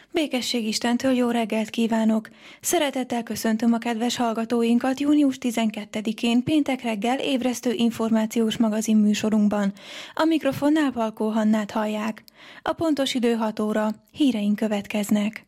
Békesség Istentől jó reggelt kívánok! Szeretettel köszöntöm a kedves hallgatóinkat június 12-én péntek reggel ébresztő információs magazin műsorunkban. A mikrofonnál Palkó Hannát hallják. A pontos idő 6 óra, híreink következnek.